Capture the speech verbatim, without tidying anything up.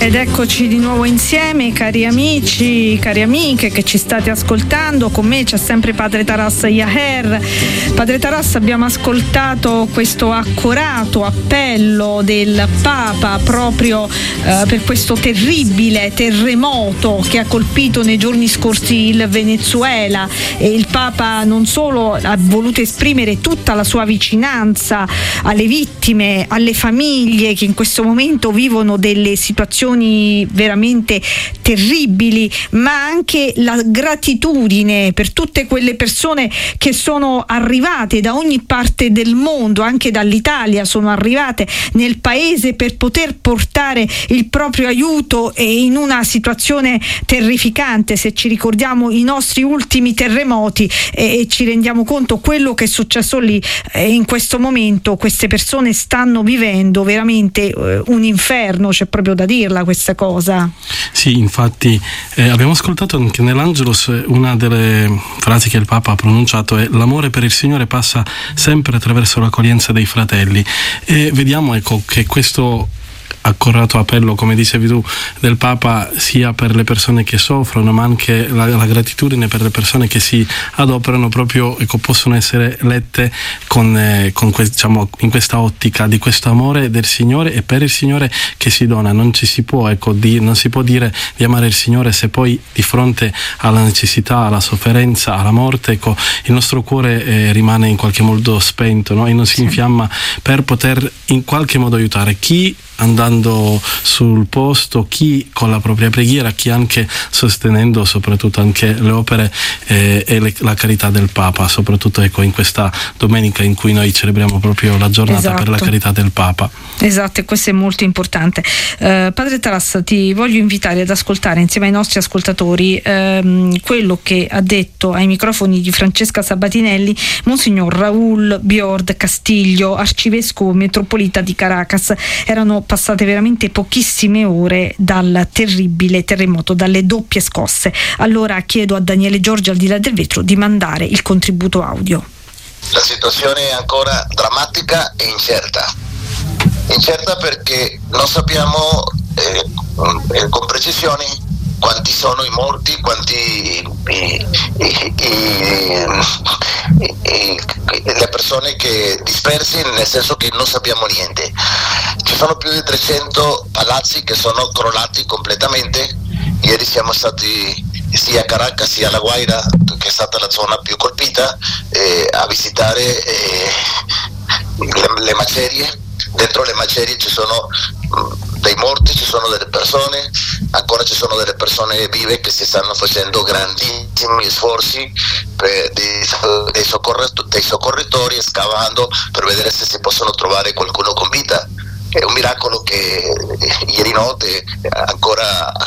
Ed eccoci di nuovo insieme, cari amici, cari amiche che ci state ascoltando. Con me c'è sempre Padre Taras Yaher. Padre Taras, abbiamo ascoltato questo accorato appello del Papa proprio eh, per questo terribile terremoto che ha colpito nei giorni scorsi il Venezuela, e il Papa non solo ha voluto esprimere tutta la sua vicinanza alle vittime, alle famiglie che in questo momento vivono delle situazioni veramente terribili, ma anche la gratitudine per tutte quelle persone che sono arrivate da ogni parte del mondo, anche dall'Italia, sono arrivate nel paese per poter portare il proprio aiuto, e in una situazione terrificante, se ci ricordiamo i nostri ultimi terremoti e, e ci rendiamo conto quello che è successo lì. E in questo momento queste persone stanno vivendo veramente eh, un inferno, c'è proprio da dirla questa cosa. Sì, infatti eh, abbiamo ascoltato anche nell'Angelus una delle frasi che il Papa ha pronunciato è: l'amore per il Signore passa sempre attraverso l'accoglienza dei fratelli, e vediamo ecco che questo accorato appello, come dicevi tu, del Papa sia per le persone che soffrono, ma anche la, la gratitudine per le persone che si adoperano proprio, ecco, possono essere lette con, eh, con que- diciamo, in questa ottica di questo amore del Signore e per il Signore che si dona. Non ci si può, ecco, di, non si può dire di amare il Signore se poi di fronte alla necessità, alla sofferenza, alla morte, ecco, il nostro cuore eh, rimane in qualche modo spento, no? E non si infiamma per poter in qualche modo aiutare chi andando sul posto, chi con la propria preghiera, chi anche sostenendo soprattutto anche le opere eh, e le, la carità del Papa, soprattutto ecco in questa domenica in cui noi celebriamo proprio la giornata esatto. per la carità del Papa. Esatto, e questo è molto importante. Eh, Padre Taras, ti voglio invitare ad ascoltare insieme ai nostri ascoltatori ehm, quello che ha detto ai microfoni di Francesca Sabatinelli Monsignor Raúl Biord Castillo, arcivescovo metropolita di Caracas. Erano passate veramente pochissime ore dal terribile terremoto, dalle doppie scosse. Allora chiedo a Daniele Giorgi, al di là del vetro, di mandare il contributo audio. La situazione è ancora drammatica e incerta. Incerta perché non sappiamo eh, con precisione quanti sono i morti, quanti i, i, i, i, i, le persone che dispersi, nel senso che non sappiamo niente. Ci sono più di trecento palazzi che sono crollati completamente. Ieri siamo stati sia a Caracas sia a La Guaira, che è stata la zona più colpita, eh, a visitare eh, le, le macerie. Dentro le macerie ci sono dei morti, ci sono delle persone, ancora ci sono delle persone vive che si stanno facendo grandissimi sforzi per, dei, dei, soccorret- dei soccorritori, scavando per vedere se si possono trovare qualcuno con vita. È un miracolo che ieri notte ancora